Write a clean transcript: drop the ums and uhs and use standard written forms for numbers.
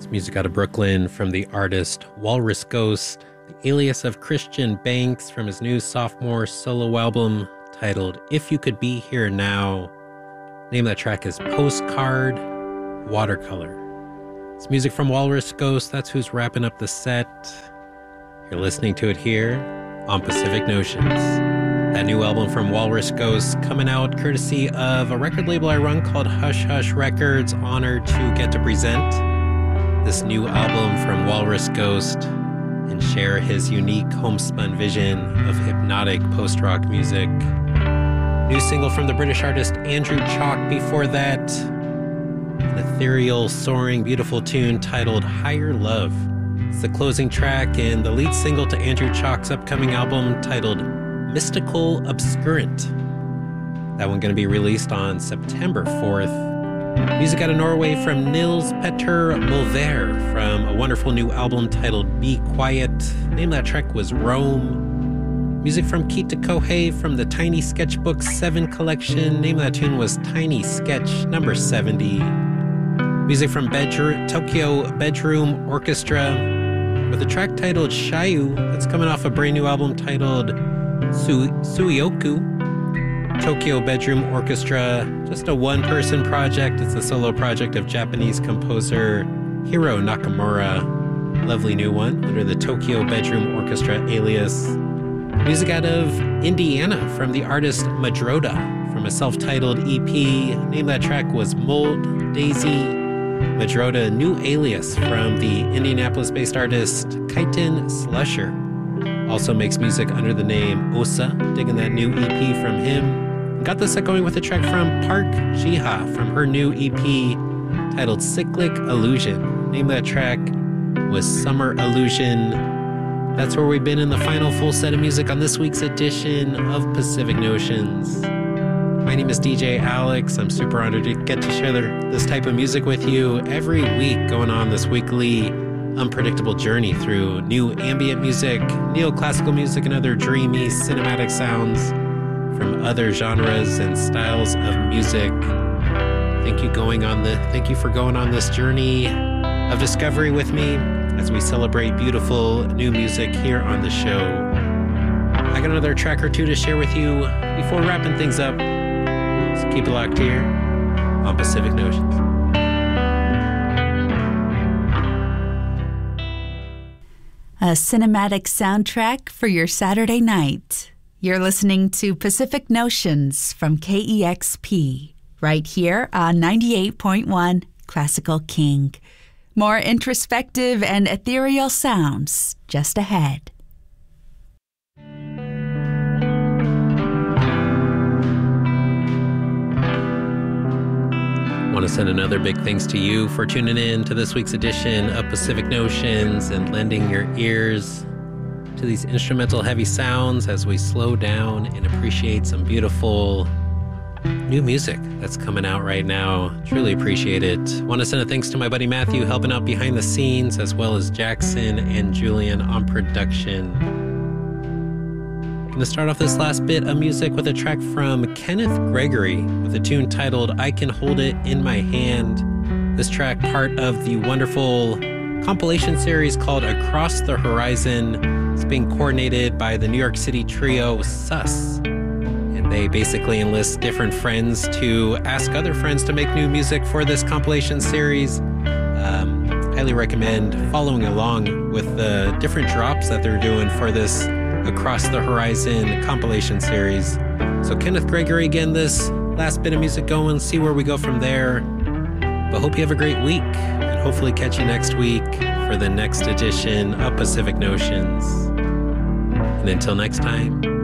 Music out of Brooklyn from the artist Walrus Ghost, the alias of Christian Banks from his new sophomore solo album titled If You Could Be Here Now. Name of that track is Postcard Watercolor. It's music from Walrus Ghost. That's who's wrapping up the set. You're listening to it here on Pacific Notions. That new album from Walrus Ghost coming out courtesy of a record label I run called Hush Hush Records. Honored to get to present this new album from Walrus Ghost and share his unique homespun vision of hypnotic post-rock music. New single from the British artist Andrew Chalk. Before that, an ethereal, soaring, beautiful tune titled Higher Love. It's the closing track and the lead single to Andrew Chalk's upcoming album titled Mystical Obscurant. That one going to be released on September 4th. Music out of Norway from Nils Petter Molvær from a wonderful new album titled Be Quiet. Name of that track was Rome. Music from Kita Kohei from the Tiny Sketchbook 7 collection. Name of that tune was Tiny Sketch number 70. Music from Tokyo Bedroom Orchestra with a track titled Shayu. That's coming off a brand new album titled Suioku. Tokyo Bedroom Orchestra, just a one-person project. It's a solo project of Japanese composer Hiro Nakamura. Lovely new one under the Tokyo Bedroom Orchestra alias. Music out of Indiana from the artist Madroda from a self-titled EP. Name of that track was Mold Daisy. Madroda, new alias from the Indianapolis-based artist Kaiten Slusher. Also makes music under the name Osa. Digging that new EP from him. Got the set going with a track from Park Jiha from her new EP titled Cyclic Illusion. Name of that track was Summer Illusion. That's where we've been in the final full set of music on this week's edition of Pacific Notions. My name is DJ Alex. I'm super honored to get to share this type of music with you every week, going on this weekly unpredictable journey through new ambient music, neoclassical music, and other dreamy cinematic sounds from other genres and styles of music. Thank you for going on this journey of discovery with me as we celebrate beautiful new music here on the show. I got another track or two to share with you before wrapping things up. So keep it locked here on Pacific Notions. A cinematic soundtrack for your Saturday night. You're listening to Pacific Notions from KEXP, right here on 98.1 Classical King. More introspective and ethereal sounds just ahead. Want to send another big thanks to you for tuning in to this week's edition of Pacific Notions and lending your ears to these instrumental heavy sounds as we slow down and appreciate some beautiful new music that's coming out right now. Truly appreciate it. Want to send a thanks to my buddy Matthew helping out behind the scenes, as well as Jackson and Julian on production. I'm going to start off this last bit of music with a track from Kenneth Gregory with a tune titled I Can Hold It in My Hand. This track part of the wonderful compilation series called Across the Horizon. It's being coordinated by the New York City trio Sus. And they basically enlist different friends to ask other friends to make new music for this compilation series. Highly recommend following along with the different drops that they're doing for this Across the Horizon compilation series. So Kenneth Gregory again, this last bit of music going, see where we go from there. But hope you have a great week, and hopefully catch you next week for the next edition of Pacific Notions. And until next time,